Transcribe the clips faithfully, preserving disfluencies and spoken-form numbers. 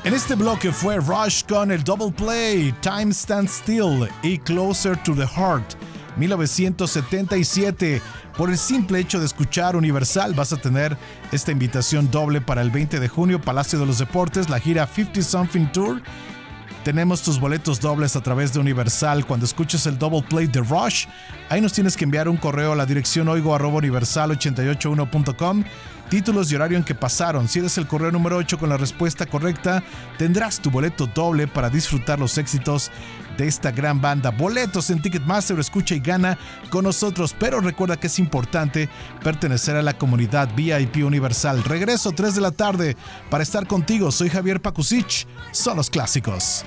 En este bloque fue Rush con el Double Play, Time Stands Still y Closer to the Heart, mil novecientos setenta y siete. Por el simple hecho de escuchar Universal vas a tener esta invitación doble para el veinte de junio, Palacio de los Deportes, la gira cincuenta Something Tour. Tenemos tus boletos dobles a través de Universal. Cuando escuches el Double Play de Rush, ahí nos tienes que enviar un correo a la dirección oigo arroba universal ochenta y ocho uno punto com. Títulos y horario en que pasaron. Si eres el correo número ocho con la respuesta correcta, tendrás tu boleto doble para disfrutar los éxitos de esta gran banda. Boletos en Ticketmaster, escucha y gana con nosotros. Pero recuerda que es importante pertenecer a la comunidad V I P Universal. Regreso tres de la tarde para estar contigo. Soy Javier Pakusich. Son los clásicos.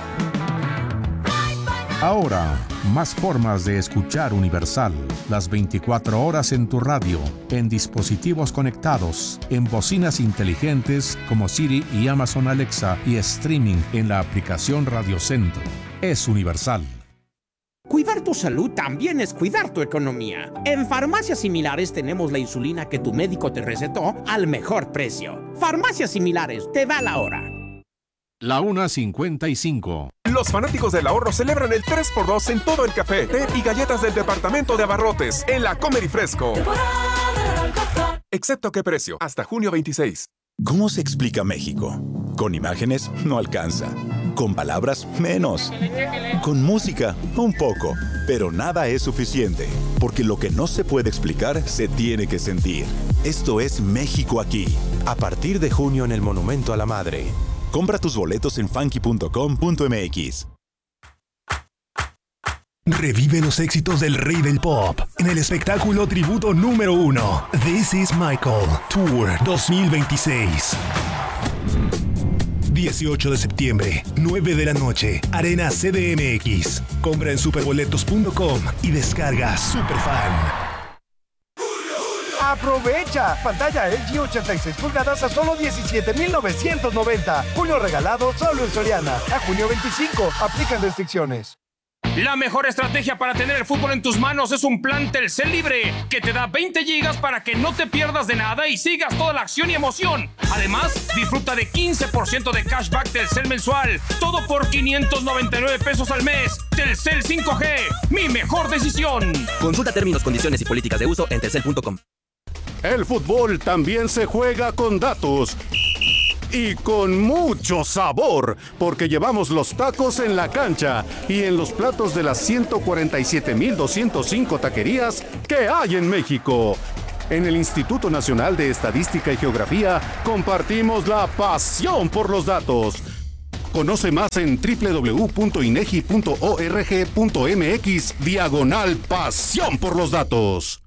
Ahora, más formas de escuchar Universal. Las veinticuatro horas en tu radio, en dispositivos conectados, en bocinas inteligentes como Siri y Amazon Alexa y streaming en la aplicación Radio Centro. Es Universal. Cuidar tu salud también es cuidar tu economía. En Farmacias Similares tenemos la insulina que tu médico te recetó al mejor precio. Farmacias Similares, te da la hora. La una cincuenta y cinco. Los fanáticos del ahorro celebran el tres por dos en todo el café, té y galletas del departamento de abarrotes en la Comer y Fresco. Excepto qué precio, hasta junio veintiséis. ¿Cómo se explica México? Con imágenes no alcanza. Con palabras menos. Con música un poco. Pero nada es suficiente. Porque lo que no se puede explicar se tiene que sentir. Esto es México aquí. A partir de junio en el Monumento a la Madre. Compra tus boletos en funky punto com punto m x. Revive los éxitos del rey del pop en el espectáculo tributo número uno. This is Michael Tour dos mil veintiséis. dieciocho de septiembre, nueve de la noche, Arena C D M X. Compra en superboletos punto com y descarga Superfan. ¡Aprovecha! Pantalla L G ochenta y seis pulgadas a solo diecisiete mil novecientos noventa. Junio regalado solo en Soriana. A junio veinticinco. Aplican restricciones. La mejor estrategia para tener el fútbol en tus manos es un plan Telcel Libre que te da veinte gigas para que no te pierdas de nada y sigas toda la acción y emoción. Además, disfruta de quince por ciento de cashback Telcel mensual. Todo por quinientos noventa y nueve pesos al mes. Telcel cinco G, mi mejor decisión. Consulta términos, condiciones y políticas de uso en telcel punto com. El fútbol también se juega con datos y con mucho sabor, porque llevamos los tacos en la cancha y en los platos de las ciento cuarenta y siete mil doscientos cinco taquerías que hay en México. En el Instituto Nacional de Estadística y Geografía compartimos la pasión por los datos. Conoce más en doble u doble u doble u punto inegi punto org punto m x diagonal pasión por los datos.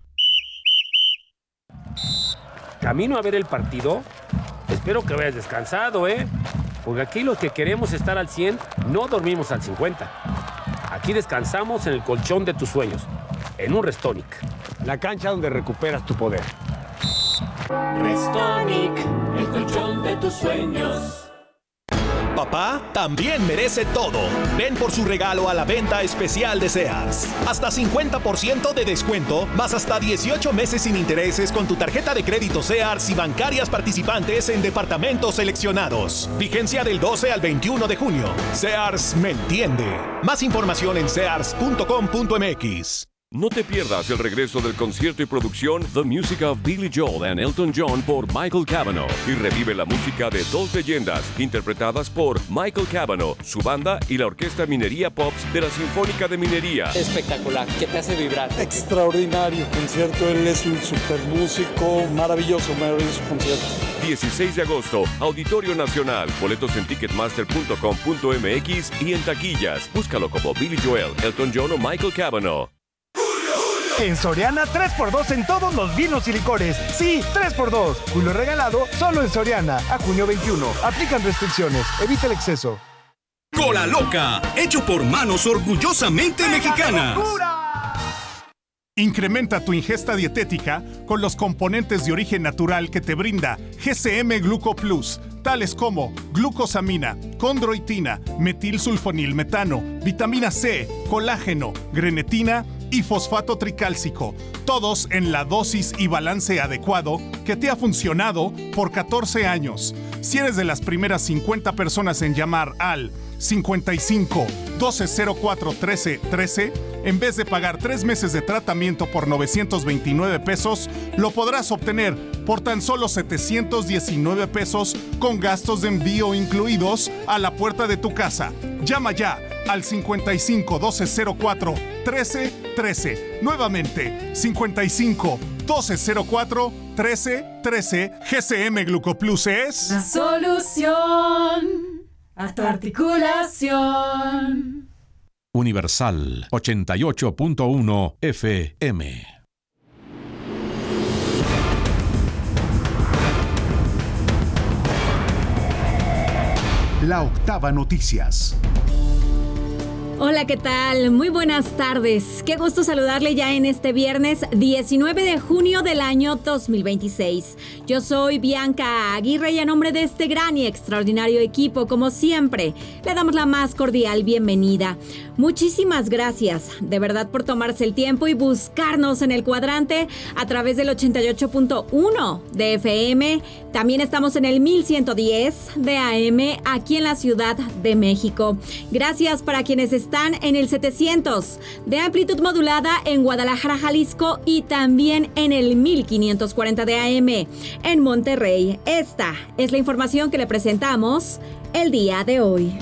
Camino a ver el partido. Espero que vayas descansado, ¿eh? Porque aquí los que queremos estar al cien, no dormimos al cincuenta. Aquí descansamos en el colchón de tus sueños, en un Restonic. La cancha donde recuperas tu poder. Restonic, el colchón de tus sueños. Papá también merece todo. Ven por su regalo a la venta especial de Sears. Hasta cincuenta por ciento de descuento, más hasta dieciocho meses sin intereses con tu tarjeta de crédito Sears y bancarias participantes en departamentos seleccionados. Vigencia del doce al veintiuno de junio. Sears me entiende. Más información en sears punto com punto m x. No te pierdas el regreso del concierto y producción The Music of Billy Joel and Elton John por Michael Cavanaugh y revive la música de dos leyendas interpretadas por Michael Cavanaugh, su banda y la Orquesta Minería Pops de la Sinfónica de Minería. Espectacular, que te hace vibrar. Extraordinario concierto, él es un super músico, maravilloso, maravilloso concierto. dieciséis de agosto, Auditorio Nacional, boletos en ticketmaster punto com punto m x y en taquillas. Búscalo como Billy Joel, Elton John o Michael Cavanaugh. En Soriana, tres por dos en todos los vinos y licores. Sí, tres por dos. Julio regalado solo en Soriana. A junio veintiuno. Aplican restricciones. Evita el exceso. Cola Loca, hecho por manos orgullosamente mexicanas. Incrementa tu ingesta dietética con los componentes de origen natural que te brinda G C M Gluco Plus, tales como glucosamina, condroitina, metilsulfonilmetano, vitamina C, colágeno, grenetina y fosfato tricálcico, todos en la dosis y balance adecuado que te ha funcionado por catorce años. Si eres de las primeras cincuenta personas en llamar al cincuenta y cinco, doce cero cuatro, trece trece, en vez de pagar tres meses de tratamiento por novecientos veintinueve pesos, lo podrás obtener por tan solo setecientos diecinueve pesos con gastos de envío incluidos a la puerta de tu casa. Llama ya al cincuenta y cinco, doce cero cuatro, trece trece. Nuevamente, cincuenta y cinco, doce cero cuatro, trece trece. G C M Glucoplus es la solución a tu articulación. Universal ochenta y ocho punto uno F M. La Octava Noticias. Hola, ¿qué tal? Muy buenas tardes. Qué gusto saludarle ya en este viernes diecinueve de junio del año dos mil veintiséis. Yo soy Bianca Aguirre y a nombre de este gran y extraordinario equipo, como siempre, le damos la más cordial bienvenida. Muchísimas gracias, de verdad, por tomarse el tiempo y buscarnos en el cuadrante a través del ochenta y ocho punto uno de F M. También estamos en el mil ciento diez de A M aquí en la Ciudad de México. Gracias para quienes están en el setecientos de amplitud modulada en Guadalajara, Jalisco, y también en el mil quinientos cuarenta de A M en Monterrey. Esta es la información que le presentamos el día de hoy.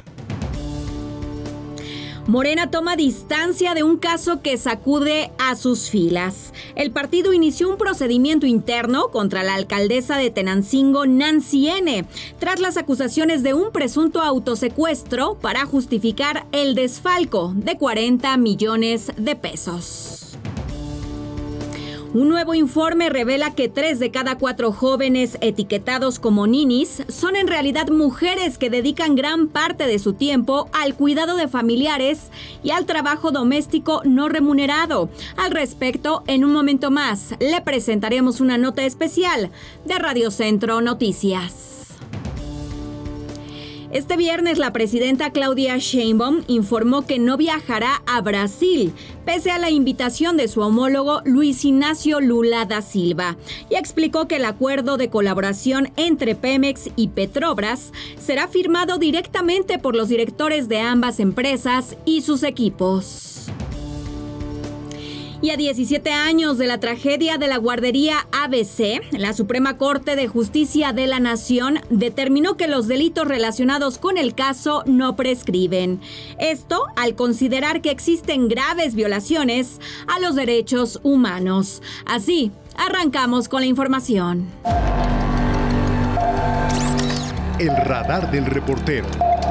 Morena toma distancia de un caso que sacude a sus filas. El partido inició un procedimiento interno contra la alcaldesa de Tenancingo, Nancy N., tras las acusaciones de un presunto autosecuestro para justificar el desfalco de cuarenta millones de pesos. Un nuevo informe revela que tres de cada cuatro jóvenes etiquetados como ninis son en realidad mujeres que dedican gran parte de su tiempo al cuidado de familiares y al trabajo doméstico no remunerado. Al respecto, en un momento más, le presentaremos una nota especial de Radio Centro Noticias. Este viernes, la presidenta Claudia Sheinbaum informó que no viajará a Brasil, pese a la invitación de su homólogo Luis Ignacio Lula da Silva, y explicó que el acuerdo de colaboración entre Pemex y Petrobras será firmado directamente por los directores de ambas empresas y sus equipos. Y a diecisiete años de la tragedia de la guardería A B C, la Suprema Corte de Justicia de la Nación determinó que los delitos relacionados con el caso no prescriben. Esto al considerar que existen graves violaciones a los derechos humanos. Así, arrancamos con la información. El radar del reportero.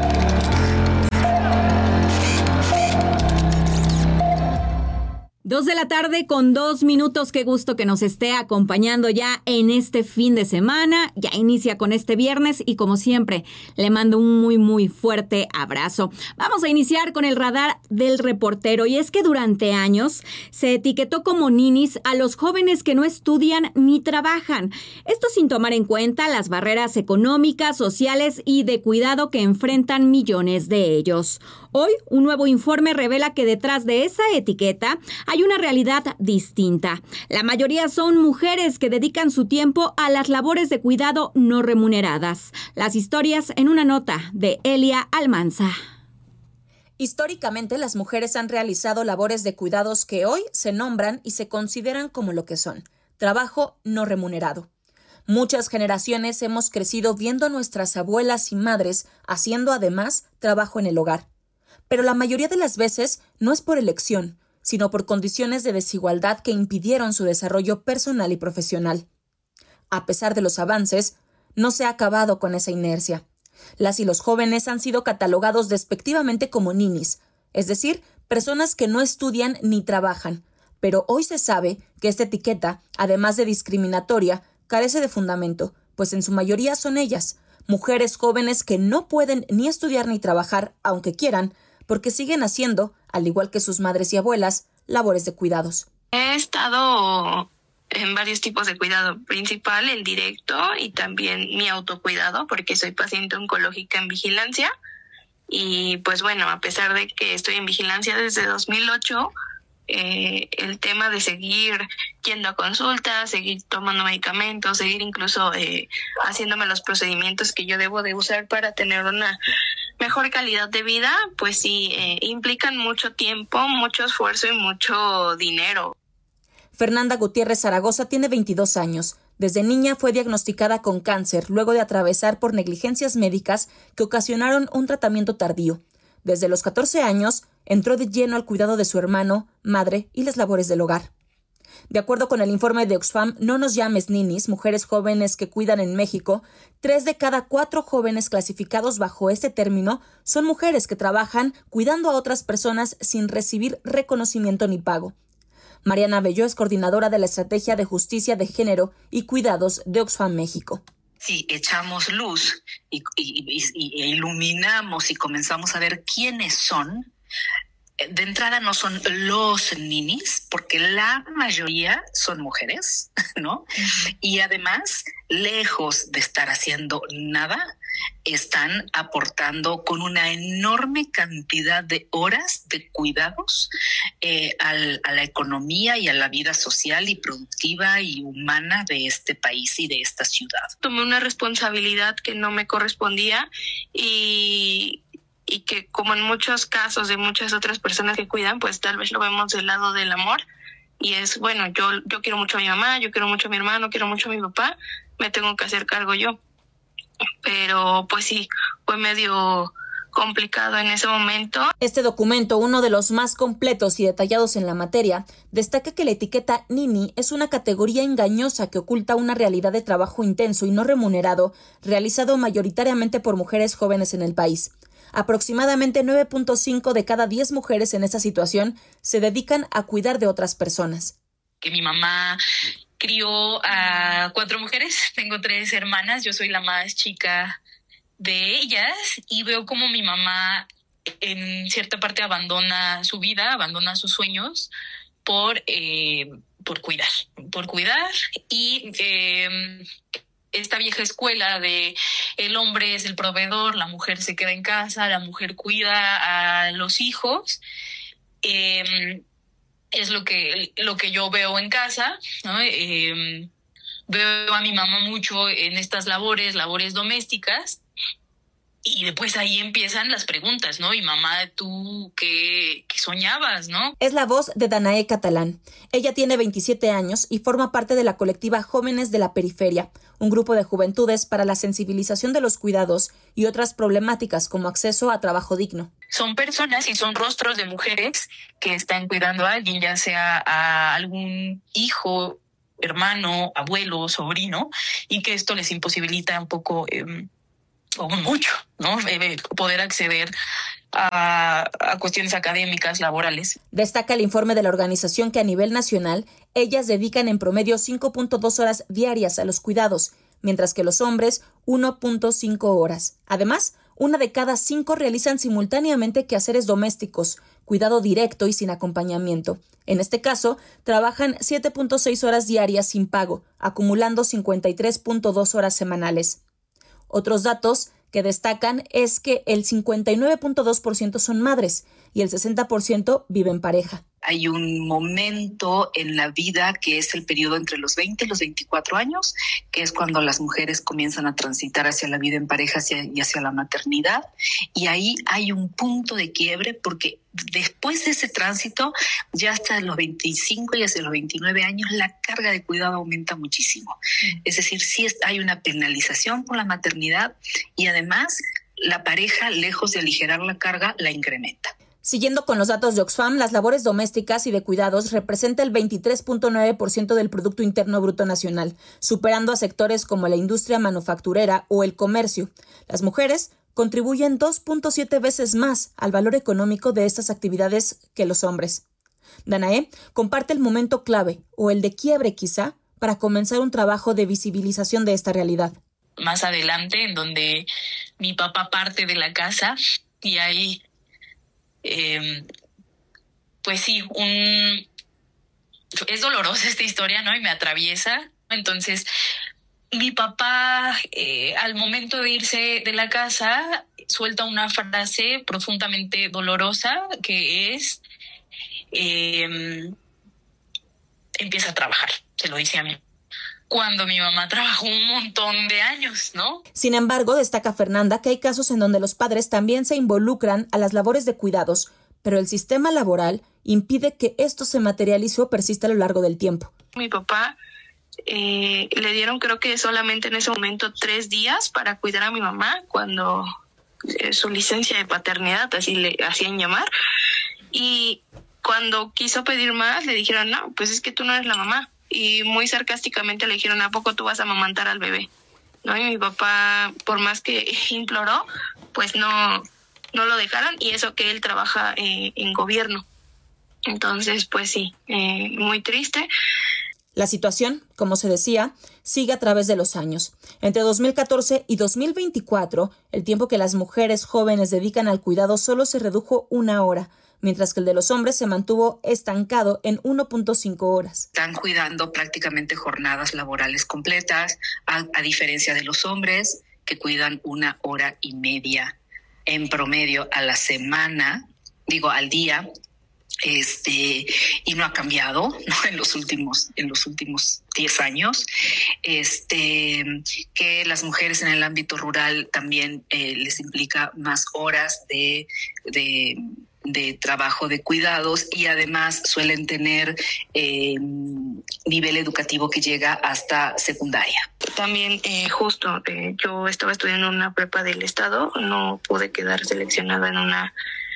Dos de la tarde con dos minutos. Qué gusto que nos esté acompañando ya en este fin de semana. Ya inicia con este viernes y como siempre le mando un muy muy fuerte abrazo. Vamos a iniciar con el radar del reportero y es que durante años se etiquetó como ninis a los jóvenes que no estudian ni trabajan. Esto sin tomar en cuenta las barreras económicas, sociales y de cuidado que enfrentan millones de ellos. Hoy, un nuevo informe revela que detrás de esa etiqueta hay una realidad distinta. La mayoría son mujeres que dedican su tiempo a las labores de cuidado no remuneradas. Las historias en una nota de Elia Almanza. Históricamente, las mujeres han realizado labores de cuidados que hoy se nombran y se consideran como lo que son: trabajo no remunerado. Muchas generaciones hemos crecido viendo a nuestras abuelas y madres haciendo además trabajo en el hogar. Pero la mayoría de las veces no es por elección, sino por condiciones de desigualdad que impidieron su desarrollo personal y profesional. A pesar de los avances, no se ha acabado con esa inercia. Las y los jóvenes han sido catalogados despectivamente como ninis, es decir, personas que no estudian ni trabajan. Pero hoy se sabe que esta etiqueta, además de discriminatoria, carece de fundamento, pues en su mayoría son ellas, mujeres jóvenes que no pueden ni estudiar ni trabajar, aunque quieran, porque siguen haciendo, al igual que sus madres y abuelas, labores de cuidados. He estado en varios tipos de cuidado, principal, el directo y también mi autocuidado, porque soy paciente oncológica en vigilancia. Y pues bueno, a pesar de que estoy en vigilancia desde dos mil ocho, eh, el tema de seguir yendo a consultas, seguir tomando medicamentos, seguir incluso eh, haciéndome los procedimientos que yo debo de usar para tener una mejor calidad de vida, pues sí, eh, implican mucho tiempo, mucho esfuerzo y mucho dinero. Fernanda Gutiérrez Zaragoza tiene veintidós años. Desde niña fue diagnosticada con cáncer luego de atravesar por negligencias médicas que ocasionaron un tratamiento tardío. Desde los catorce años, entró de lleno al cuidado de su hermano, madre y las labores del hogar. De acuerdo con el informe de Oxfam No nos llames ninis, mujeres jóvenes que cuidan en México, tres de cada cuatro jóvenes clasificados bajo este término son mujeres que trabajan cuidando a otras personas sin recibir reconocimiento ni pago. Mariana Bello es coordinadora de la Estrategia de Justicia de Género y Cuidados de Oxfam México. Si echamos luz y, y, y, y iluminamos y comenzamos a ver quiénes son, de entrada no son los ninis, porque la mayoría son mujeres, ¿no? Uh-huh. Y además, lejos de estar haciendo nada, están aportando con una enorme cantidad de horas de cuidados eh, al, a la economía y a la vida social y productiva y humana de este país y de esta ciudad. Tomé una responsabilidad que no me correspondía y... y que como en muchos casos de muchas otras personas que cuidan, pues tal vez lo vemos del lado del amor y es, bueno, yo, yo quiero mucho a mi mamá, yo quiero mucho a mi hermano, quiero mucho a mi papá, me tengo que hacer cargo yo. Pero pues sí, fue medio complicado en ese momento. Este documento, uno de los más completos y detallados en la materia, destaca que la etiqueta Nini es una categoría engañosa que oculta una realidad de trabajo intenso y no remunerado, realizado mayoritariamente por mujeres jóvenes en el país. Aproximadamente nueve punto cinco de cada diez mujeres en esta situación se dedican a cuidar de otras personas. Que mi mamá crió a cuatro mujeres, tengo tres hermanas, yo soy la más chica de ellas y veo como mi mamá en cierta parte abandona su vida, abandona sus sueños por, eh, por cuidar, por cuidar y... Eh, esta vieja escuela de el hombre es el proveedor, la mujer se queda en casa, la mujer cuida a los hijos, eh, es lo que lo que yo veo en casa, ¿no? Eh, veo a mi mamá mucho en estas labores, labores domésticas, y después ahí empiezan las preguntas, ¿no? Y mamá, ¿tú qué, qué soñabas, no? Es la voz de Danae Catalán. Ella tiene veintisiete años y forma parte de la colectiva Jóvenes de la Periferia, un grupo de juventudes para la sensibilización de los cuidados y otras problemáticas como acceso a trabajo digno. Son personas y son rostros de mujeres que están cuidando a alguien, ya sea a algún hijo, hermano, abuelo, sobrino, y que esto les imposibilita un poco... Eh, o mucho, ¿no? Eh, poder acceder a, a cuestiones académicas, laborales. Destaca el informe de la organización que a nivel nacional, ellas dedican en promedio cinco punto dos horas diarias a los cuidados, mientras que los hombres uno punto cinco horas. Además, una de cada cinco realizan simultáneamente quehaceres domésticos, cuidado directo y sin acompañamiento. En este caso, trabajan siete punto seis horas diarias sin pago, acumulando cincuenta y tres punto dos horas semanales. Otros datos que destacan es que el cincuenta y nueve punto dos por ciento son madres y el sesenta por ciento viven en pareja. Hay un momento en la vida que es el periodo entre los veinte y los veinticuatro años, que es cuando las mujeres comienzan a transitar hacia la vida en pareja hacia, y hacia la maternidad. Y ahí hay un punto de quiebre porque después de ese tránsito, ya hasta los veinticinco y hacia los veintinueve años, la carga de cuidado aumenta muchísimo. Mm. Es decir, sí hay una penalización por la maternidad y además la pareja, lejos de aligerar la carga, la incrementa. Siguiendo con los datos de Oxfam, las labores domésticas y de cuidados representan el veintitrés punto nueve por ciento del Producto Interno Bruto Nacional, superando a sectores como la industria manufacturera o el comercio. Las mujeres contribuyen dos punto siete veces más al valor económico de estas actividades que los hombres. Danae comparte el momento clave, o el de quiebre quizá, para comenzar un trabajo de visibilización de esta realidad. Más adelante, en donde mi papá parte de la casa y ahí... Eh, pues sí, un es dolorosa esta historia, ¿no? Y me atraviesa. Entonces, mi papá, eh, al momento de irse de la casa, suelta una frase profundamente dolorosa que es: eh, empieza a trabajar, se lo dice a mí. Cuando mi mamá trabajó un montón de años, ¿no? Sin embargo, destaca Fernanda que hay casos en donde los padres también se involucran a las labores de cuidados, pero el sistema laboral impide que esto se materialice o persista a lo largo del tiempo. Mi papá eh, le dieron, creo que solamente en ese momento, tres días para cuidar a mi mamá cuando eh, su licencia de paternidad, así le hacían llamar, y cuando quiso pedir más le dijeron, no, pues es que tú no eres la mamá. Y muy sarcásticamente le dijeron, ¿a poco tú vas a amamantar al bebé? ¿No? Y mi papá, por más que imploró, pues no, no lo dejaron, y eso que él trabaja eh, en gobierno. Entonces, pues sí, eh, muy triste. La situación, como se decía, sigue a través de los años. Entre dos mil catorce y dos mil veinticuatro, el tiempo que las mujeres jóvenes dedican al cuidado solo se redujo una hora, mientras que el de los hombres se mantuvo estancado en uno punto cinco horas. Están cuidando prácticamente jornadas laborales completas, a, a diferencia de los hombres, que cuidan una hora y media en promedio a la semana, digo al día, este, y no ha cambiado, ¿no? en los últimos, en los últimos diez años. Este, que las mujeres en el ámbito rural también eh, les implica más horas de, de de trabajo de cuidados, y además suelen tener eh, nivel educativo que llega hasta secundaria. También eh, justo eh, yo estaba estudiando en una prepa del estado, no pude quedar seleccionada en una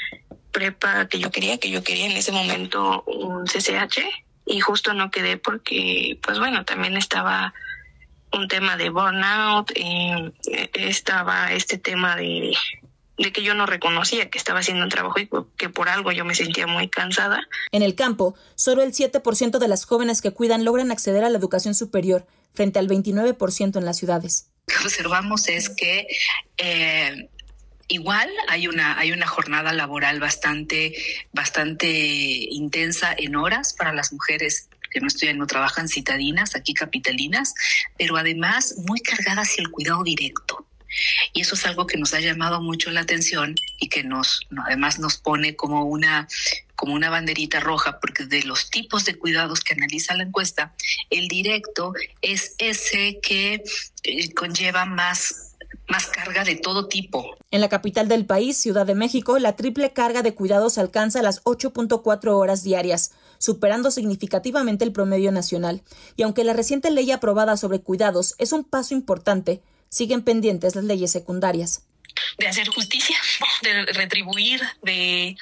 prepa que yo quería, que yo quería en ese momento un C C H, y justo no quedé porque, pues bueno, también estaba un tema de burnout, eh, estaba este tema de de que yo no reconocía que estaba haciendo un trabajo y que por algo yo me sentía muy cansada. En el campo, solo el siete por ciento de las jóvenes que cuidan logran acceder a la educación superior, frente al veintinueve por ciento en las ciudades. Lo que observamos es que eh, igual hay una, hay una jornada laboral bastante, bastante intensa en horas para las mujeres que no estudian, no trabajan, citadinas, aquí capitalinas, pero además muy cargadas hacia el cuidado directo. Y eso es algo que nos ha llamado mucho la atención y que nos, no, además nos pone como una, como una banderita roja, porque de los tipos de cuidados que analiza la encuesta, el directo es ese que eh, conlleva más, más carga de todo tipo. En la capital del país, Ciudad de México, la triple carga de cuidados alcanza las ocho punto cuatro horas diarias, superando significativamente el promedio nacional. Y aunque la reciente ley aprobada sobre cuidados es un paso importante, siguen pendientes las leyes secundarias. De hacer justicia, de retribuir, de,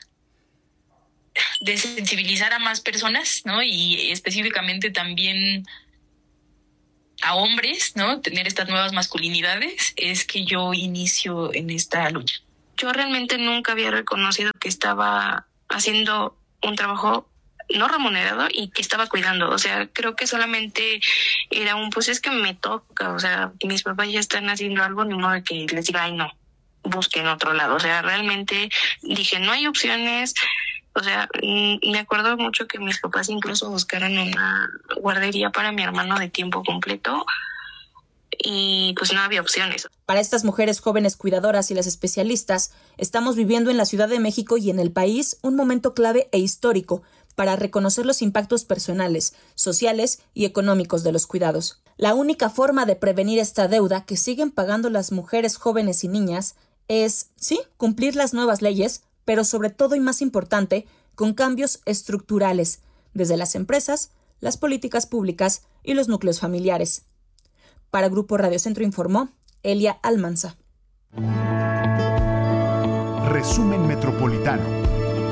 de sensibilizar a más personas, ¿no? Y específicamente también a hombres, ¿no? Tener estas nuevas masculinidades, es que yo inicio en esta lucha. Yo realmente nunca había reconocido que estaba haciendo un trabajo no remunerado y que estaba cuidando. O sea, creo que solamente era un, pues es que me toca, o sea, mis papás ya están haciendo algo, ni modo de que les diga, ay no, busquen otro lado. O sea, realmente dije, no hay opciones. O sea, me acuerdo mucho que mis papás incluso buscaron una guardería para mi hermano de tiempo completo y pues no había opciones. Para estas mujeres jóvenes cuidadoras y las especialistas, estamos viviendo en la Ciudad de México y en el país un momento clave e histórico para reconocer los impactos personales, sociales y económicos de los cuidados. La única forma de prevenir esta deuda que siguen pagando las mujeres jóvenes y niñas es, sí, cumplir las nuevas leyes, pero sobre todo y más importante, con cambios estructurales, desde las empresas, las políticas públicas y los núcleos familiares. Para Grupo Radio Centro informó Elia Almanza. Resumen Metropolitano.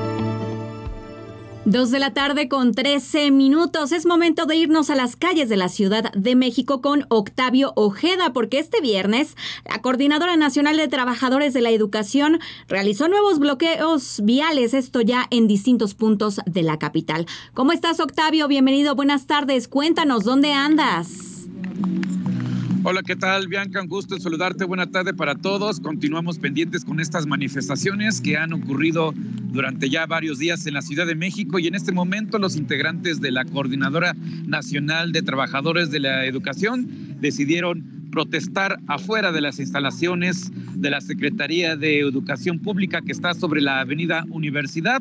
Dos de la tarde con trece minutos. Es momento de irnos a las calles de la Ciudad de México con Octavio Ojeda, porque este viernes la Coordinadora Nacional de Trabajadores de la Educación realizó nuevos bloqueos viales, esto ya en distintos puntos de la capital. ¿Cómo estás, Octavio? Bienvenido, buenas tardes. Cuéntanos, ¿dónde andas? Hola, ¿qué tal, Bianca? Un gusto en saludarte. Buena tarde para todos. Continuamos pendientes con estas manifestaciones que han ocurrido durante ya varios días en la Ciudad de México y en este momento los integrantes de la Coordinadora Nacional de Trabajadores de la Educación decidieron protestar afuera de las instalaciones de la Secretaría de Educación Pública que está sobre la Avenida Universidad,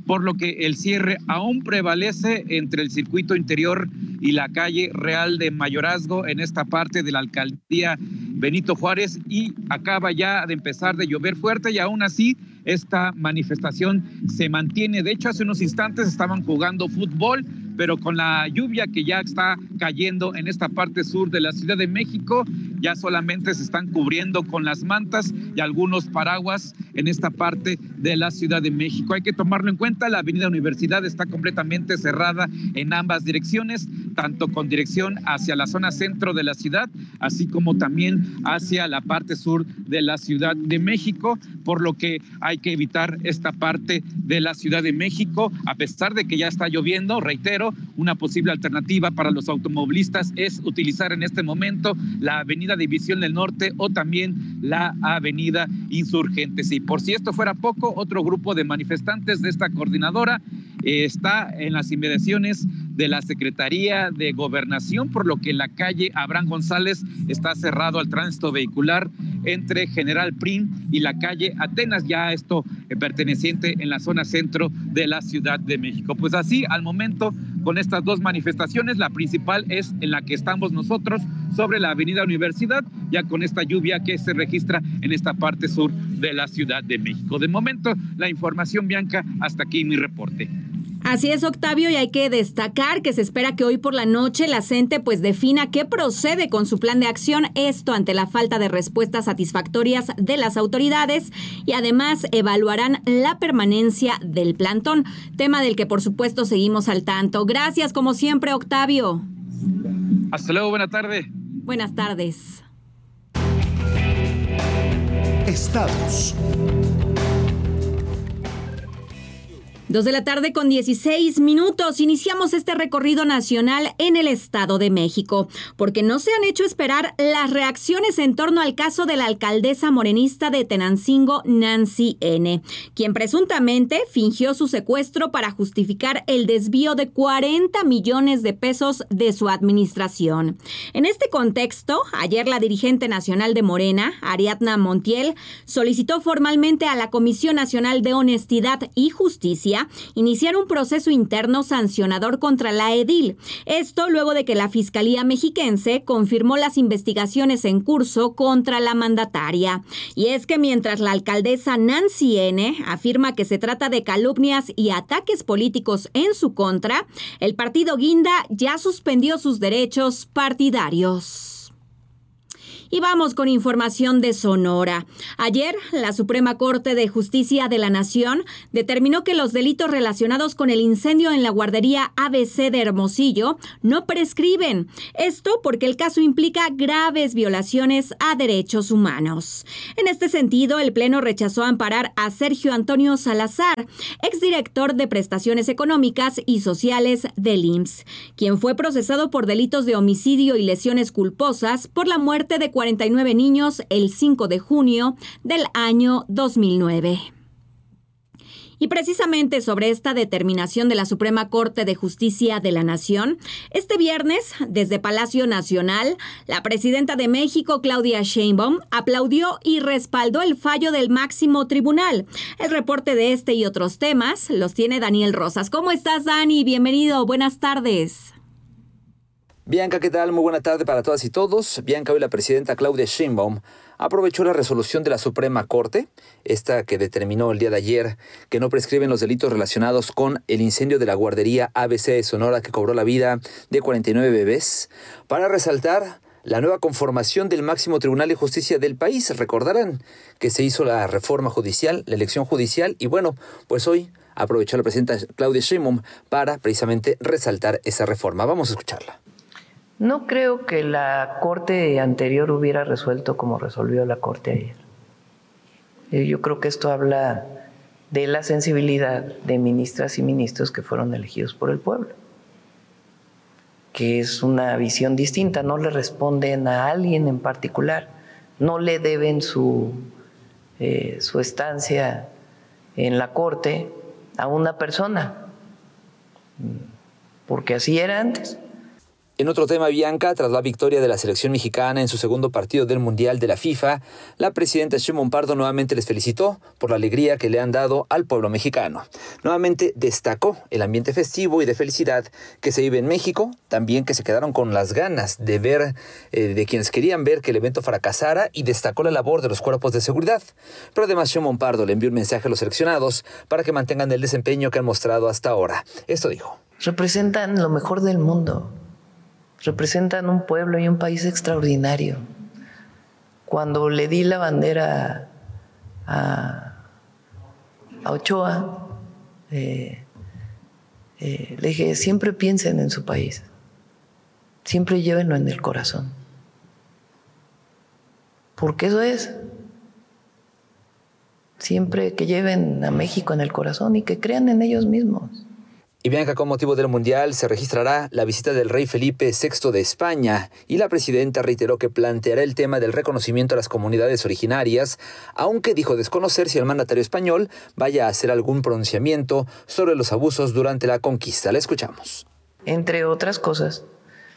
por lo que el cierre aún prevalece entre el circuito interior y la calle Real de Mayorazgo en esta parte de la alcaldía Benito Juárez, y acaba ya de empezar de llover fuerte y aún así esta manifestación se mantiene. De hecho, hace unos instantes estaban jugando fútbol, pero con la lluvia que ya está cayendo en esta parte sur de la Ciudad de México, ya solamente se están cubriendo con las mantas y algunos paraguas en esta parte de la Ciudad de México. Hay que tomarlo en cuenta, la avenida Universidad está completamente cerrada en ambas direcciones, tanto con dirección hacia la zona centro de la ciudad, así como también hacia la parte sur de la Ciudad de México, por lo que hay que evitar esta parte de la Ciudad de México, a pesar de que ya está lloviendo. Reitero, una posible alternativa para los automovilistas es utilizar en este momento la avenida División del Norte o también la avenida Insurgentes. Y por si esto fuera poco, otro grupo de manifestantes de esta coordinadora eh, está en las inmediaciones de la Secretaría de Gobernación, por lo que la calle Abraham González está cerrado al tránsito vehicular entre General Prim y la calle Atenas, ya esto eh, perteneciente en la zona centro de la Ciudad de México. Pues así, al momento, con estas dos manifestaciones, la principal es en la que estamos nosotros, sobre la avenida Universidad, ya con esta lluvia que se registra en esta parte sur de la Ciudad de México. De momento, la información, Bianca, hasta aquí mi reporte. Así es, Octavio, y hay que destacar que se espera que hoy por la noche la CENTE pues defina qué procede con su plan de acción, esto ante la falta de respuestas satisfactorias de las autoridades, y además evaluarán la permanencia del plantón, tema del que por supuesto seguimos al tanto. Gracias como siempre, Octavio. Hasta luego, buena tarde. Buenas tardes. Estados. Dos de la tarde con dieciséis minutos. Iniciamos este recorrido nacional en el Estado de México, porque no se han hecho esperar las reacciones en torno al caso de la alcaldesa morenista de Tenancingo, Nancy N., quien presuntamente fingió su secuestro para justificar el desvío de cuarenta millones de pesos de su administración. En este contexto, ayer la dirigente nacional de Morena, Ariadna Montiel, solicitó formalmente a la Comisión Nacional de Honestidad y Justicia iniciar un proceso interno sancionador contra la edil. Esto luego de que la Fiscalía Mexiquense confirmó las investigaciones en curso contra la mandataria. Y es que mientras la alcaldesa Nancy N. afirma que se trata de calumnias y ataques políticos en su contra, el partido Guinda ya suspendió sus derechos partidarios. Y vamos con información de Sonora. Ayer, la Suprema Corte de Justicia de la Nación determinó que los delitos relacionados con el incendio en la guardería A B C de Hermosillo no prescriben. Esto porque el caso implica graves violaciones a derechos humanos. En este sentido, el Pleno rechazó amparar a Sergio Antonio Salazar, exdirector de Prestaciones Económicas y Sociales del I M S S, quien fue procesado por delitos de homicidio y lesiones culposas por la muerte de cuarenta y nueve niños el cinco de junio del año dos mil nueve. Y precisamente sobre esta determinación de la Suprema Corte de Justicia de la Nación, este viernes, desde Palacio Nacional, la presidenta de México, Claudia Sheinbaum, aplaudió y respaldó el fallo del máximo tribunal. El reporte de este y otros temas los tiene Daniel Rosas. ¿Cómo estás, Dani? Bienvenido. Buenas tardes. Bianca, ¿qué tal? Muy buena tarde para todas y todos. Bianca, hoy la presidenta Claudia Sheinbaum aprovechó la resolución de la Suprema Corte, esta que determinó el día de ayer que no prescriben los delitos relacionados con el incendio de la guardería A B C de Sonora que cobró la vida de cuarenta y nueve bebés, para resaltar la nueva conformación del máximo tribunal de justicia del país. Recordarán que se hizo la reforma judicial, la elección judicial, y bueno, pues hoy aprovechó la presidenta Claudia Sheinbaum para precisamente resaltar esa reforma. Vamos a escucharla. No creo que la Corte anterior hubiera resuelto como resolvió la Corte ayer. Yo creo que esto habla de la sensibilidad de ministras y ministros que fueron elegidos por el pueblo, que es una visión distinta, no le responden a alguien en particular, no le deben su, eh, su estancia en la Corte a una persona, porque así era antes. En otro tema, Bianca, tras la victoria de la selección mexicana en su segundo partido del Mundial de la FIFA, la presidenta Sheinbaum Pardo nuevamente les felicitó por la alegría que le han dado al pueblo mexicano. Nuevamente destacó el ambiente festivo y de felicidad que se vive en México, también que se quedaron con las ganas de ver, eh, de quienes querían ver que el evento fracasara, y destacó la labor de los cuerpos de seguridad. Pero además Sheinbaum Pardo le envió un mensaje a los seleccionados para que mantengan el desempeño que han mostrado hasta ahora. Esto dijo. Representan lo mejor del mundo. Representan un pueblo y un país extraordinario. Cuando le di la bandera a, a Ochoa, eh, eh, le dije, siempre piensen en su país, siempre llévenlo en el corazón, porque eso es, siempre que lleven a México en el corazón y que crean en ellos mismos. Y Bianca, con motivo del Mundial se registrará la visita del rey Felipe sexto de España, y la presidenta reiteró que planteará el tema del reconocimiento a las comunidades originarias, aunque dijo desconocer si el mandatario español vaya a hacer algún pronunciamiento sobre los abusos durante la conquista. La escuchamos. Entre otras cosas,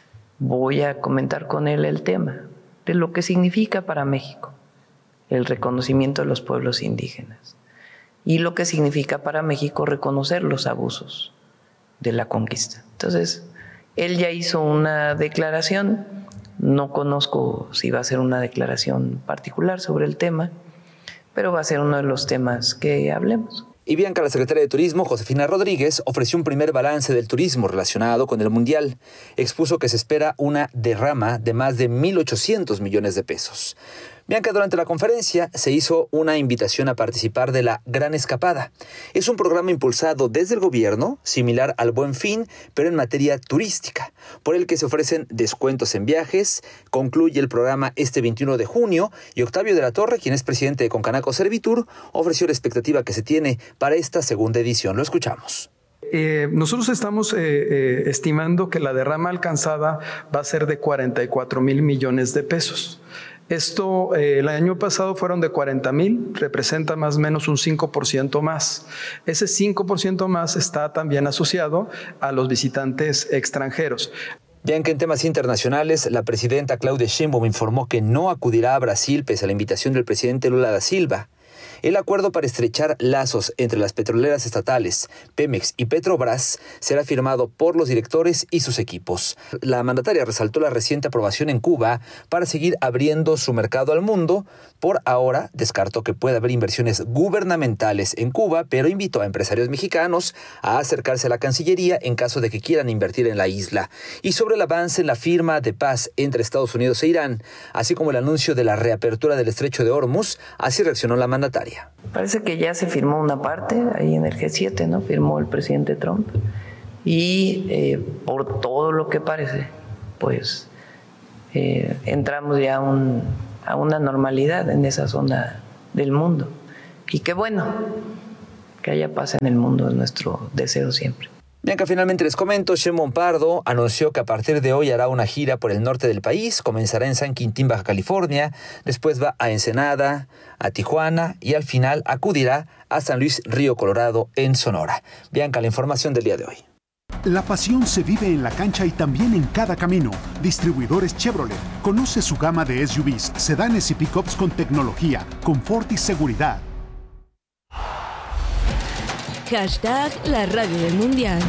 voy a comentar con él el tema de lo que significa para México el reconocimiento de los pueblos indígenas y lo que significa para México reconocer los abusos de la conquista. Entonces, él ya hizo una declaración, no conozco si va a ser una declaración particular sobre el tema, pero va a ser uno de los temas que hablemos. Y Bianca, la secretaria de Turismo, Josefina Rodríguez, ofreció un primer balance del turismo relacionado con el Mundial. Expuso que se espera una derrama de más de mil ochocientos millones de pesos. Bianca, durante la conferencia se hizo una invitación a participar de la Gran Escapada. Es un programa impulsado desde el gobierno, similar al Buen Fin, pero en materia turística, por el que se ofrecen descuentos en viajes. Concluye el programa este veintiuno de junio y Octavio de la Torre, quien es presidente de Concanaco Servitur, ofreció la expectativa que se tiene para esta segunda edición. Lo escuchamos. Eh, nosotros estamos eh, eh, estimando que la derrama alcanzada va a ser de cuarenta y cuatro mil millones de pesos. Esto eh, el año pasado fueron de cuarenta mil, representa más o menos un cinco por ciento más. Ese cinco por ciento más está también asociado a los visitantes extranjeros. Bien, que en temas internacionales, la presidenta Claudia Sheinbaum informó que no acudirá a Brasil pese a la invitación del presidente Lula da Silva. El acuerdo para estrechar lazos entre las petroleras estatales, Pemex y Petrobras, será firmado por los directores y sus equipos. La mandataria resaltó la reciente aprobación en Cuba para seguir abriendo su mercado al mundo. Por ahora, descartó que pueda haber inversiones gubernamentales en Cuba, pero invitó a empresarios mexicanos a acercarse a la Cancillería en caso de que quieran invertir en la isla. Y sobre el avance en la firma de paz entre Estados Unidos e Irán, así como el anuncio de la reapertura del estrecho de Hormuz, así reaccionó la mandataria. Parece que ya se firmó una parte ahí en el G siete, ¿no? Firmó el presidente Trump. Y eh, por todo lo que parece, pues eh, entramos ya un, a una normalidad en esa zona del mundo. Y qué bueno que haya paz en el mundo, es nuestro deseo siempre. Bianca, finalmente les comento, Sheinbaum Pardo anunció que a partir de hoy hará una gira por el norte del país, comenzará en San Quintín, Baja California, después va a Ensenada, a Tijuana y al final acudirá a San Luis Río Colorado en Sonora. Bianca, la información del día de hoy. La pasión se vive en la cancha y también en cada camino. Distribuidores Chevrolet. Conoce su gama de S U Vs, sedanes y pickups con tecnología, confort y seguridad. Hashtag la radio del Mundial.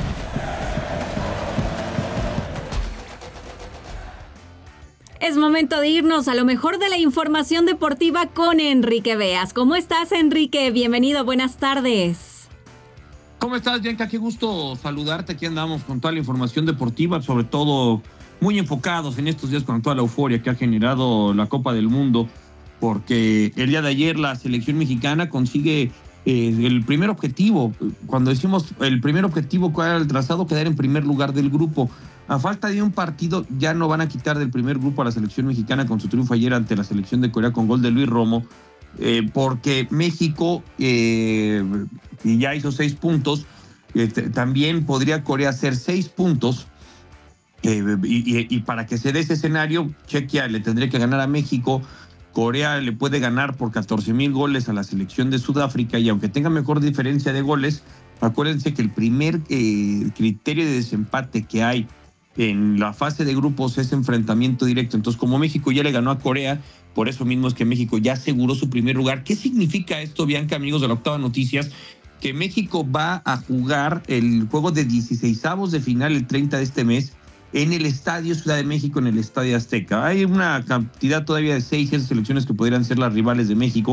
Es momento de irnos a lo mejor de la información deportiva con Enrique Beas. ¿Cómo estás, Enrique? Bienvenido, buenas tardes. ¿Cómo estás, Bianca? Qué gusto saludarte. Aquí andamos con toda la información deportiva, sobre todo muy enfocados en estos días con toda la euforia que ha generado la Copa del Mundo, porque el día de ayer la selección mexicana consigue Eh, el primer objetivo. Cuando decimos el primer objetivo, ¿cuál era el trazado? Quedar en primer lugar del grupo. A falta de un partido, ya no van a quitar del primer grupo a la selección mexicana con su triunfo ayer ante la selección de Corea con gol de Luis Romo, eh, porque México eh, ya hizo seis puntos, eh, t- también podría Corea hacer seis puntos, eh, y, y, y para que se dé ese escenario, Chequia le tendría que ganar a México. Corea le puede ganar por catorce mil goles a la selección de Sudáfrica, y aunque tenga mejor diferencia de goles, acuérdense que el primer eh, criterio de desempate que hay en la fase de grupos es enfrentamiento directo. Entonces, como México ya le ganó a Corea, por eso mismo es que México ya aseguró su primer lugar. ¿Qué significa esto, Bianca, amigos de la Octava Noticias? Que México va a jugar el juego de dieciseisavos de final el treinta de este mes en el Estadio Ciudad de México, en el Estadio Azteca. Hay una cantidad todavía de seis, siete selecciones que podrían ser las rivales de México,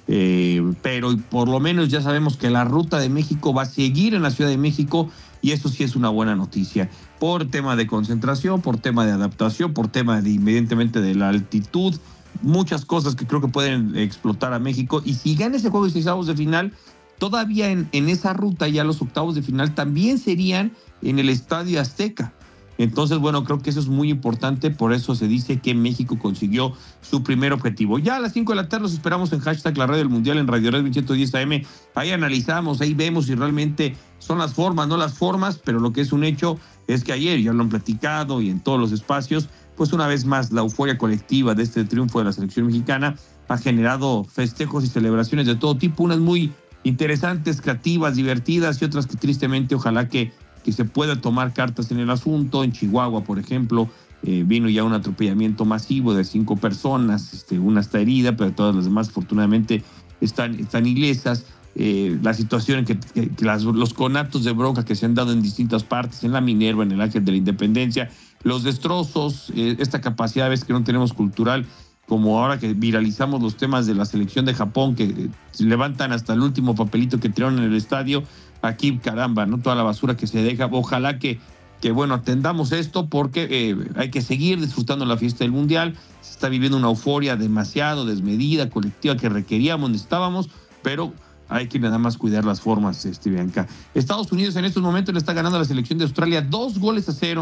eh, pero por lo menos ya sabemos que la ruta de México va a seguir en la Ciudad de México, y eso sí es una buena noticia, por tema de concentración, por tema de adaptación, por tema de, evidentemente, de la altitud, muchas cosas que creo que pueden explotar a México. Y si gana ese juego de dieciseisavos de final, todavía en, en esa ruta ya los octavos de final también serían en el Estadio Azteca. Entonces, bueno, creo que eso es muy importante, por eso se dice que México consiguió su primer objetivo. Ya a las cinco de la tarde los esperamos en hashtag La Radio del Mundial en Radio Red ciento diez A M. Ahí analizamos, ahí vemos si realmente son las formas, no las formas, pero lo que es un hecho es que ayer, ya lo han platicado y en todos los espacios, pues una vez más la euforia colectiva de este triunfo de la selección mexicana ha generado festejos y celebraciones de todo tipo, unas muy interesantes, creativas, divertidas, y otras que tristemente ojalá que que se pueda tomar cartas en el asunto. En Chihuahua, por ejemplo, eh, vino ya un atropellamiento masivo de cinco personas, este, una está herida, pero todas las demás afortunadamente están, están ilesas. Eh, la situación en que, que, que las, los conatos de bronca que se han dado en distintas partes, en la Minerva, en el Ángel de la Independencia, los destrozos, eh, esta capacidad a veces que no tenemos cultural, como ahora que viralizamos los temas de la selección de Japón, que eh, levantan hasta el último papelito que tiraron en el estadio. Aquí, caramba, ¿no? Toda la basura que se deja. Ojalá que, que bueno, atendamos esto, porque eh, hay que seguir disfrutando la fiesta del Mundial. Se está viviendo una euforia demasiado desmedida, colectiva, que requeríamos, necesitábamos, pero hay que nada más cuidar las formas, este, Bianca. Estados Unidos en estos momentos le está ganando a la selección de Australia dos goles a cero.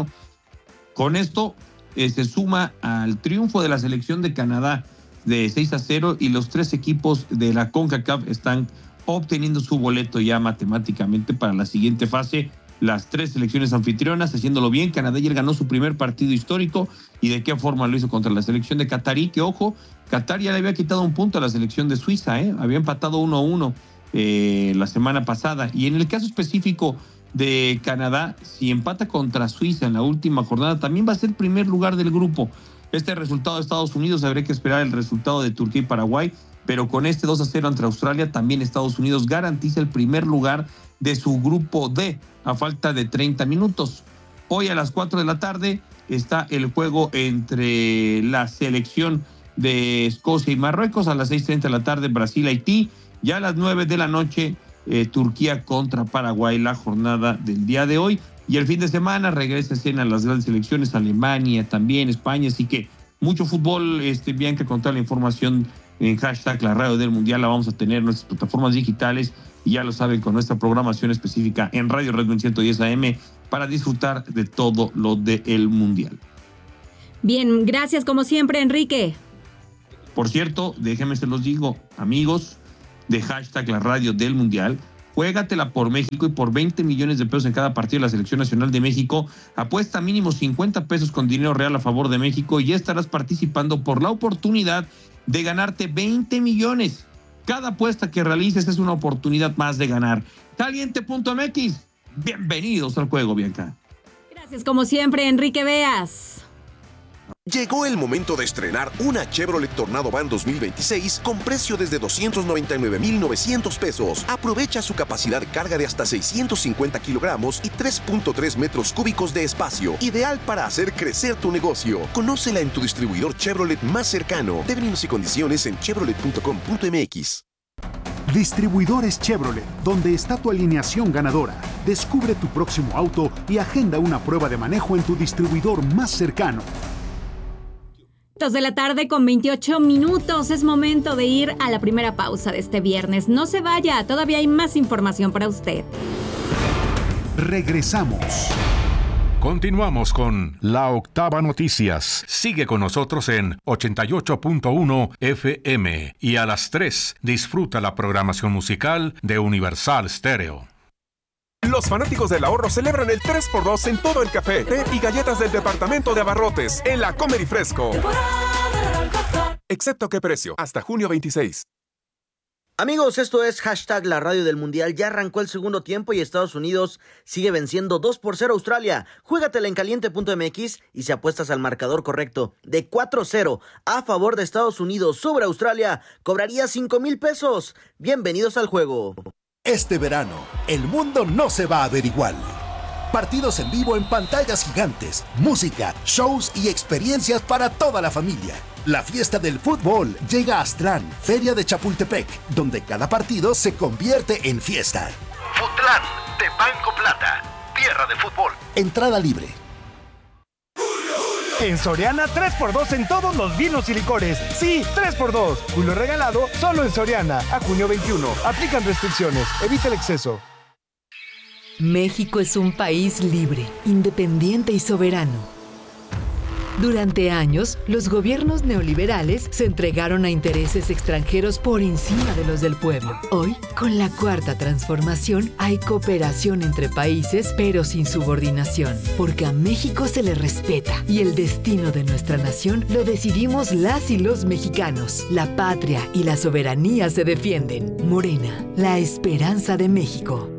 Con esto eh, se suma al triunfo de la selección de Canadá de seis a cero, y los tres equipos de la CONCACAF están obteniendo su boleto ya matemáticamente para la siguiente fase. Las tres selecciones anfitrionas haciéndolo bien. Canadá ayer ganó su primer partido histórico, y de qué forma lo hizo contra la selección de Qatarí, que ojo, Qatar ya le había quitado un punto a la selección de Suiza, ¿eh? Había empatado uno a uno eh, la semana pasada. Y en el caso específico de Canadá, si empata contra Suiza en la última jornada, también va a ser primer lugar del grupo. Este resultado de Estados Unidos, habría que esperar el resultado de Turquía y Paraguay, pero con este dos a cero ante Australia, también Estados Unidos garantiza el primer lugar de su grupo D a falta de treinta minutos. Hoy a las cuatro de la tarde está el juego entre la selección de Escocia y Marruecos. A las seis treinta de la tarde Brasil-Haití. Ya a las nueve de la noche eh, Turquía contra Paraguay, la jornada del día de hoy. Y el fin de semana regresa a escena las grandes selecciones, Alemania también, España. Así que mucho fútbol, este, bien que contar la información en hashtag La Radio del Mundial la vamos a tener en nuestras plataformas digitales, y ya lo saben, con nuestra programación específica en Radio Red ciento diez A M para disfrutar de todo lo del Mundial. Bien, gracias como siempre, Enrique. Por cierto, déjenme se los digo, amigos de hashtag La Radio del Mundial, juégatela por México, y por veinte millones de pesos en cada partido de la Selección Nacional de México, apuesta mínimo cincuenta pesos con dinero real a favor de México, y ya estarás participando por la oportunidad de ganarte veinte millones. Cada apuesta que realices es una oportunidad más de ganar. Caliente punto M X, bienvenidos al juego, Bianca. Gracias como siempre, Enrique Beas. Llegó el momento de estrenar una Chevrolet Tornado Van dos mil veintiséis con precio desde doscientos noventa y nueve mil novecientos pesos. Aprovecha su capacidad carga de hasta seiscientos cincuenta kilogramos y tres punto tres metros cúbicos de espacio. Ideal para hacer crecer tu negocio. Conócela en tu distribuidor Chevrolet más cercano. Términos y condiciones en chevrolet punto com punto m x. Distribuidores Chevrolet, donde está tu alineación ganadora. Descubre tu próximo auto y agenda una prueba de manejo en tu distribuidor más cercano. Dos de la tarde con veintiocho minutos. Es momento de ir a la primera pausa de este viernes. No se vaya, todavía hay más información para usted. Regresamos. Continuamos con La Octava Noticias. Sigue con nosotros en ochenta y ocho punto uno F M, y a las tres disfruta la programación musical de Universal Stereo. Los fanáticos del ahorro celebran el tres por dos en todo el café, té y galletas del departamento de abarrotes en la Comer y Fresco. Excepto qué precio, hasta junio veintiséis. Amigos, esto es hashtag la radio del mundial. Ya arrancó el segundo tiempo y Estados Unidos sigue venciendo dos por cero a Australia. Juégatela en caliente punto m x y si apuestas al marcador correcto de cuatro cero a favor de Estados Unidos sobre Australia, cobraría cinco mil pesos. Bienvenidos al juego. Este verano, el mundo no se va a ver igual. Partidos en vivo en pantallas gigantes, música, shows y experiencias para toda la familia. La fiesta del fútbol llega a Aztlán, Feria de Chapultepec, donde cada partido se convierte en fiesta. Futlán, de Banco Plata, tierra de fútbol. Entrada libre. En Soriana, tres por dos en todos los vinos y licores. Sí, tres por dos. Julio regalado solo en Soriana. A junio veintiuno. Aplican restricciones. Evita el exceso. México es un país libre, independiente y soberano. Durante años, los gobiernos neoliberales se entregaron a intereses extranjeros por encima de los del pueblo. Hoy, con la Cuarta Transformación, hay cooperación entre países, pero sin subordinación, porque a México se le respeta y el destino de nuestra nación lo decidimos las y los mexicanos. La patria y la soberanía se defienden. Morena, la esperanza de México.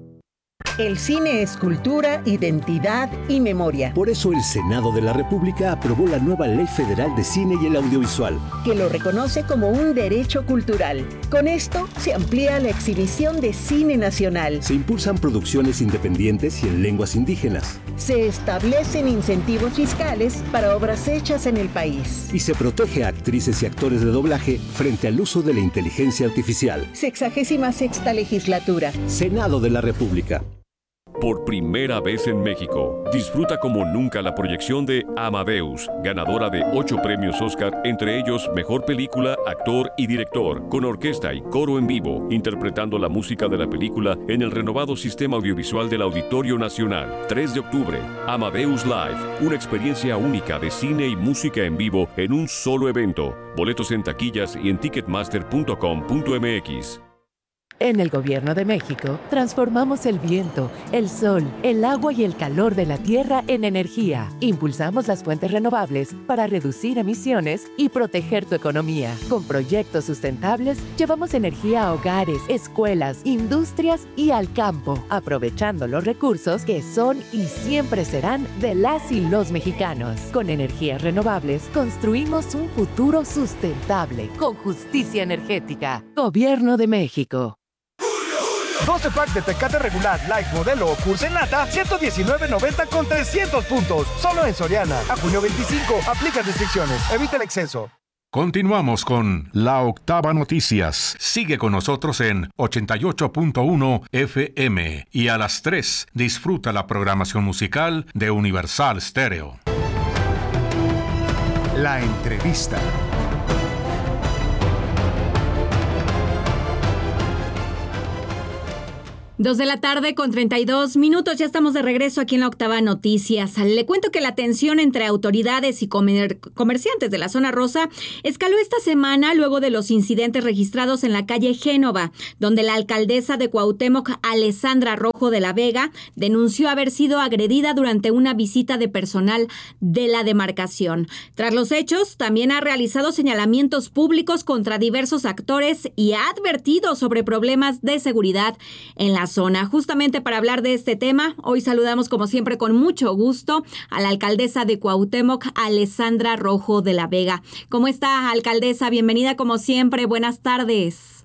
El cine es cultura, identidad y memoria. Por eso el Senado de la República aprobó la nueva Ley Federal de Cine y el Audiovisual, que lo reconoce como un derecho cultural. Con esto se amplía la exhibición de cine nacional. Se impulsan producciones independientes y en lenguas indígenas. Se establecen incentivos fiscales para obras hechas en el país. Y se protege a actrices y actores de doblaje frente al uso de la inteligencia artificial. Sexagésima sexta legislatura. Senado de la República. Por primera vez en México, disfruta como nunca la proyección de Amadeus, ganadora de ocho premios Oscar, entre ellos Mejor Película, Actor y Director, con orquesta y coro en vivo, interpretando la música de la película en el renovado sistema audiovisual del Auditorio Nacional. tres de octubre, Amadeus Live, una experiencia única de cine y música en vivo en un solo evento. Boletos en taquillas y en ticketmaster punto com punto m x. En el Gobierno de México, transformamos el viento, el sol, el agua y el calor de la tierra en energía. Impulsamos las fuentes renovables para reducir emisiones y proteger tu economía. Con proyectos sustentables, llevamos energía a hogares, escuelas, industrias y al campo, aprovechando los recursos que son y siempre serán de las y los mexicanos. Con energías renovables, construimos un futuro sustentable, con justicia energética. Gobierno de México. doce pack de Tecate regular, light, modelo o curse nata, ciento diecinueve noventa con trescientos puntos. Solo en Soriana. A junio veinticinco. Aplica restricciones. Evita el exceso. Continuamos con La Octava Noticias. Sigue con nosotros en ochenta y ocho punto uno F M y a las tres disfruta la programación musical de Universal Stereo. La entrevista. Dos de la tarde con treinta y dos minutos, ya estamos de regreso aquí en la Octava Noticias. Le cuento que la tensión entre autoridades y comer- comerciantes de la zona rosa escaló esta semana luego de los incidentes registrados en la calle Génova, donde la alcaldesa de Cuauhtémoc, Alessandra Rojo de la Vega, denunció haber sido agredida durante una visita de personal de la demarcación. Tras los hechos, también ha realizado señalamientos públicos contra diversos actores y ha advertido sobre problemas de seguridad en la zona. Justamente para hablar de este tema, hoy saludamos como siempre con mucho gusto a la alcaldesa de Cuauhtémoc, Alessandra Rojo de la Vega. ¿Cómo está, alcaldesa? Bienvenida como siempre. Buenas tardes.